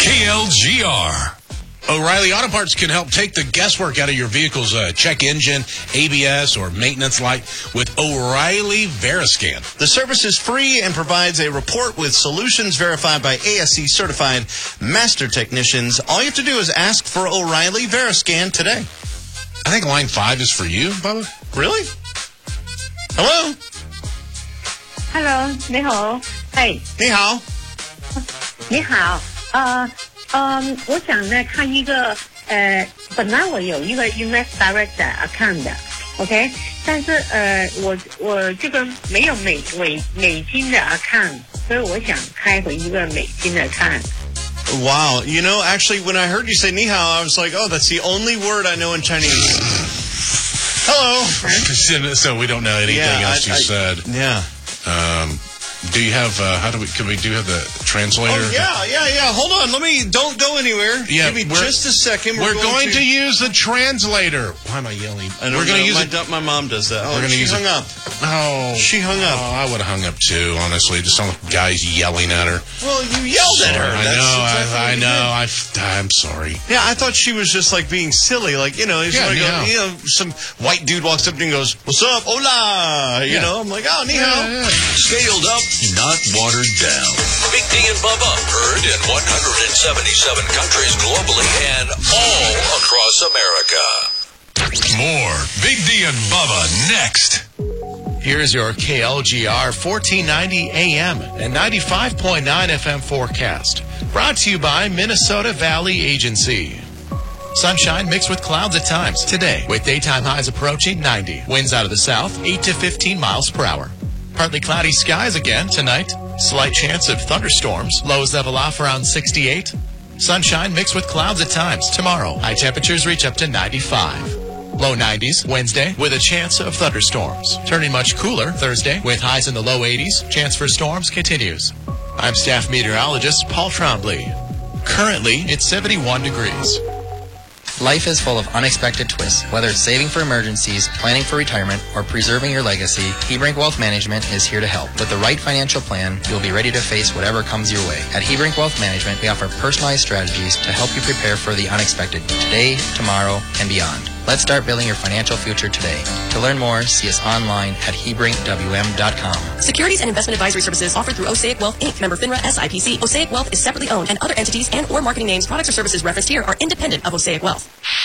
KLGR. O'Reilly Auto Parts can help take the guesswork out of your vehicle's check engine, ABS, or maintenance light with O'Reilly Veriscan. The service is free and provides a report with solutions verified by ASE certified master technicians. All you have to do is ask for O'Reilly Veriscan today. I think line 5 is for you, Bubba. Really? Hello? Hello， 你好，哎， 你好。 你好，我想呢看一个，本来我有一个 Invest Direct account 的 ，OK， 但是我这个没有美金的 account， 所以我想开回一个美金的 account。 Wow, you know, actually, when I heard you say 你好, I was like, oh, that's the only word I know in Chinese. Hello. So we don't know anything else you said. Yeah. Do you have, can we have the translator? Oh, yeah. Hold on. Don't go anywhere. Yeah, give me just a second. We're going to use the translator. Why am I yelling? We're going to use it. My mom does that. Oh, she hung up. Oh. She hung up. Oh, I would have hung up too, honestly. Just some guys yelling at her. Well, you yelled at her. I know. I'm sorry. Yeah, I thought she was just like being silly. Like, you know, some white dude walks up to you and goes, "What's up? Hola." You know, I'm like, "Oh, ni hao." Yeah. Scaled up, not watered down. Big D and Bubba, heard in 177 countries globally and all across America. More Big D and Bubba next. Here's your KLGR 1490 AM and 95.9 FM forecast. Brought to you by Minnesota Valley Agency. Sunshine mixed with clouds at times today, with daytime highs approaching 90. Winds out of the south, 8 to 15 miles per hour. Partly cloudy skies again tonight. Slight chance of thunderstorms. Lows level off around 68. Sunshine mixed with clouds at times tomorrow. High temperatures reach up to 95. Low 90s Wednesday with a chance of thunderstorms. Turning much cooler Thursday with highs in the low 80s. Chance for storms continues. I'm staff meteorologist Paul Trombley. Currently, it's 71 degrees. Life is full of unexpected twists. Whether it's saving for emergencies, planning for retirement, or preserving your legacy, Hebrink Wealth Management is here to help. With the right financial plan, you'll be ready to face whatever comes your way. At Hebrink Wealth Management, we offer personalized strategies to help you prepare for the unexpected today, tomorrow, and beyond. Let's start building your financial future today. To learn more, see us online at HebrinkWM.com. Securities and investment advisory services offered through Osaic Wealth, Inc., member FINRA SIPC. Osaic Wealth is separately owned, and other entities and or marketing names, products, or services referenced here are independent of Osaic Wealth.